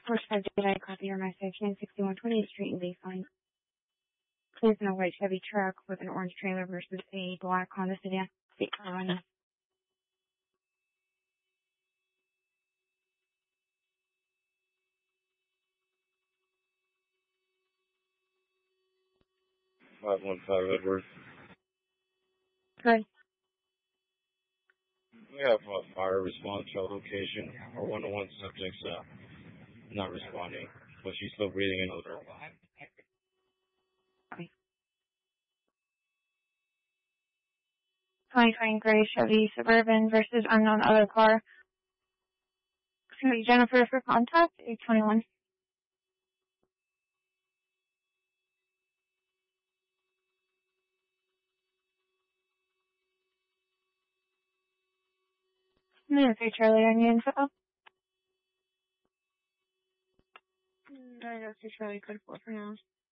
First 5 data, I copy your message. 961 20th Street in Baseline. Please in a white Chevy truck with an orange trailer versus a black Honda sedan. State Carolina. Five one five Edward. Good. We have a fire response to our location. Our 101 subject's not responding, but she's still breathing in odor. Okay. 2020 gray Chevy Suburban versus unknown other car. It's going to be Jennifer for contact, 821. Okay, Charlie, I need info. I know, Charlie, code 4 for now.